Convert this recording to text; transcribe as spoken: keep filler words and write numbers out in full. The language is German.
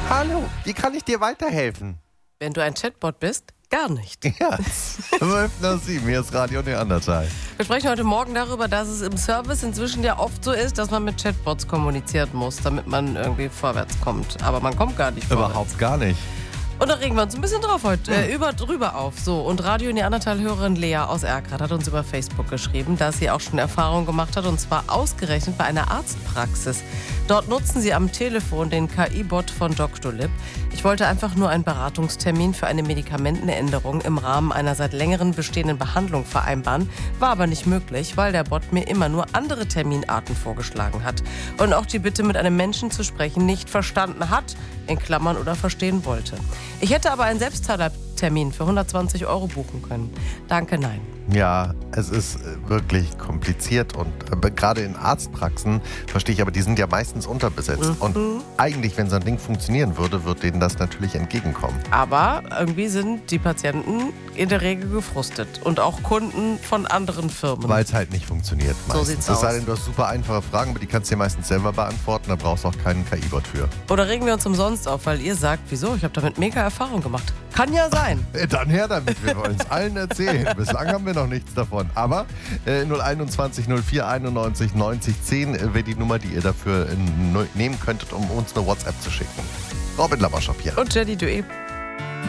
Hallo, wie kann ich dir weiterhelfen? Wenn du ein Chatbot bist, gar nicht. Ja, zwölf nach sieben, hier ist Radio Neandertal. Wir sprechen heute Morgen darüber, dass es im Service inzwischen ja oft so ist, dass man mit Chatbots kommunizieren muss, damit man irgendwie vorwärts kommt. Aber man kommt gar nicht vorwärts. Überhaupt gar nicht. Und da regen wir uns ein bisschen drauf heute, äh, über, drüber auf. So, und Radio Neandertal-Hörerin Lea aus Erkrath hat uns über Facebook geschrieben, dass sie auch schon Erfahrung gemacht hat, und zwar ausgerechnet bei einer Arztpraxis. Dort nutzen sie am Telefon den K I-Bot von Doktor Lip. Ich wollte einfach nur einen Beratungstermin für eine Medikamentenänderung im Rahmen einer seit längerem bestehenden Behandlung vereinbaren. War aber nicht möglich, weil der Bot mir immer nur andere Terminarten vorgeschlagen hat. Und auch die Bitte, mit einem Menschen zu sprechen, nicht verstanden hat, in Klammern oder verstehen wollte. Ich hätte aber einen Selbstzahlertermin für hundertzwanzig Euro buchen können. Danke, nein. Ja, es ist wirklich kompliziert und äh, gerade in Arztpraxen, verstehe ich, aber die sind ja meistens unterbesetzt. Mhm. Und eigentlich, wenn so ein Ding funktionieren würde, wird denen das natürlich entgegenkommen. Aber irgendwie sind die Patienten in der Regel gefrustet und auch Kunden von anderen Firmen. Weil es halt nicht funktioniert So meistens. sieht's Es sei aus. denn, du hast super einfache Fragen, aber die kannst du dir meistens selber beantworten, da brauchst du auch keinen K I-Bot für. Oder regen wir uns umsonst auf, weil ihr sagt, wieso? Ich habe damit mega Erfahrung gemacht. Kann ja sein. Äh, Dann her damit, wir wollen es allen erzählen. Bislang haben wir noch nichts davon. Aber äh, null einundzwanzig null vier einundneunzig neunzig zehn äh, wäre die Nummer, die ihr dafür äh, nehmen könntet, um uns eine WhatsApp zu schicken. Robin Laberschop hier. Und Jenny Dué.